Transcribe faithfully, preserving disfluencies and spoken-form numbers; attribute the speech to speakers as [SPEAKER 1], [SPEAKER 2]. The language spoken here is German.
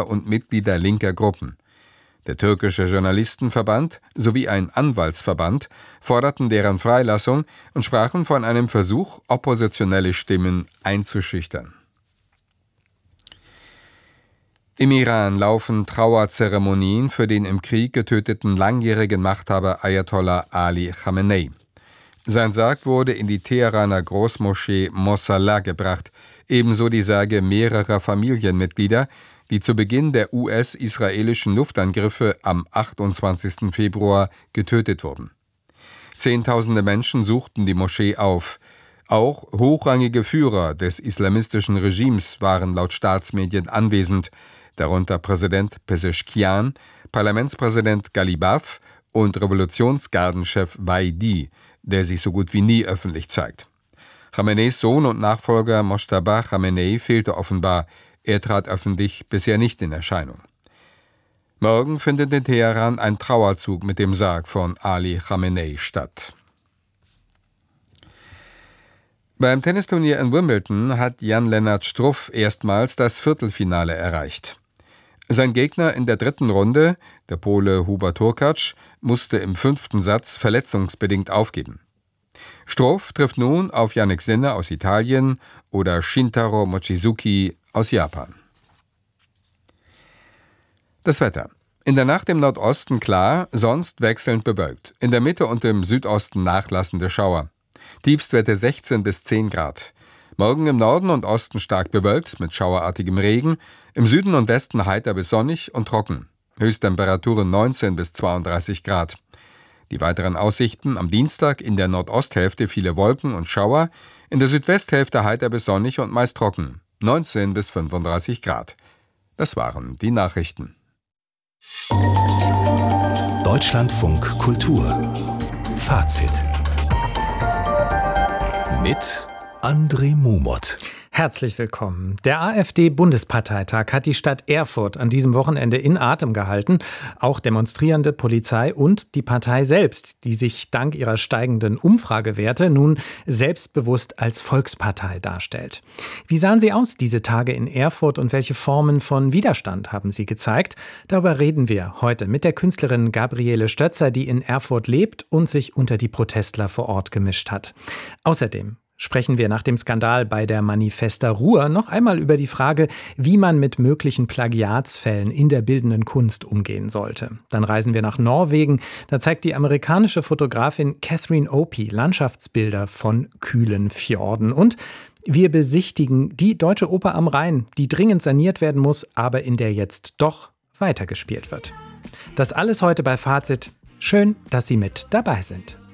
[SPEAKER 1] und Mitglieder linker Gruppen. Der türkische Journalistenverband sowie ein Anwaltsverband forderten deren Freilassung und sprachen von einem Versuch, oppositionelle Stimmen einzuschüchtern. Im Iran laufen Trauerzeremonien für den im Krieg getöteten langjährigen Machthaber Ayatollah Ali Khamenei. Sein Sarg wurde in die Teheraner Großmoschee Mossallah gebracht, ebenso die Särge mehrerer Familienmitglieder, die zu Beginn der U S-israelischen Luftangriffe am achtundzwanzigsten Februar getötet wurden. Zehntausende Menschen suchten die Moschee auf. Auch hochrangige Führer des islamistischen Regimes waren laut Staatsmedien anwesend, darunter Präsident Pezeshkian, Parlamentspräsident Galibaf und Revolutionsgardenchef Vaidi, der sich so gut wie nie öffentlich zeigt. Khameneis Sohn und Nachfolger Mojtaba Khamenei fehlte offenbar. Er trat öffentlich bisher nicht in Erscheinung. Morgen findet in Teheran ein Trauerzug mit dem Sarg von Ali Khamenei statt. Beim Tennisturnier in Wimbledon hat Jan-Lennart Struff erstmals das Viertelfinale erreicht. Sein Gegner in der dritten Runde, der Pole Hubert Hurkacz, musste im fünften Satz verletzungsbedingt aufgeben. Struff trifft nun auf Jannik Sinner aus Italien oder Shintaro Mochizuki aus Japan. Das Wetter. In der Nacht im Nordosten klar, sonst wechselnd bewölkt. In der Mitte und im Südosten nachlassende Schauer. Tiefstwerte sechzehn bis zehn Grad. Morgen im Norden und Osten stark bewölkt mit schauerartigem Regen. Im Süden und Westen heiter bis sonnig und trocken. Höchsttemperaturen neunzehn bis zweiunddreißig Grad. Die weiteren Aussichten: am Dienstag in der Nordosthälfte viele Wolken und Schauer. In der Südwesthälfte heiter bis sonnig und meist trocken. neunzehn bis fünfunddreißig Grad. Das waren die Nachrichten.
[SPEAKER 2] Deutschlandfunk Kultur. Fazit. Mit André Mumot.
[SPEAKER 3] Herzlich willkommen. Der AfD-Bundesparteitag hat die Stadt Erfurt an diesem Wochenende in Atem gehalten. Auch demonstrierende Polizei und die Partei selbst, die sich dank ihrer steigenden Umfragewerte nun selbstbewusst als Volkspartei darstellt. Wie sahen sie aus, diese Tage in Erfurt, und welche Formen von Widerstand haben sie gezeigt? Darüber reden wir heute mit der Künstlerin Gabriele Stötzer, die in Erfurt lebt und sich unter die Protestler vor Ort gemischt hat. Außerdem sprechen wir nach dem Skandal bei der Manifesta Ruhr noch einmal über die Frage, wie man mit möglichen Plagiatsfällen in der bildenden Kunst umgehen sollte. Dann reisen wir nach Norwegen. Da zeigt die amerikanische Fotografin Catherine Opie Landschaftsbilder von kühlen Fjorden. Und wir besichtigen die Deutsche Oper am Rhein, die dringend saniert werden muss, aber in der jetzt doch weitergespielt wird. Das alles heute bei Fazit. Schön, dass Sie mit dabei sind.